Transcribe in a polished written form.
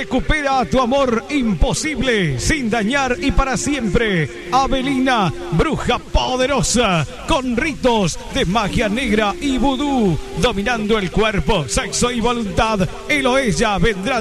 Recupera tu amor imposible, sin dañar y para siempre. Avelina, bruja poderosa, con ritos de magia negra y vudú, dominando el cuerpo, sexo y voluntad. Él o ella vendrá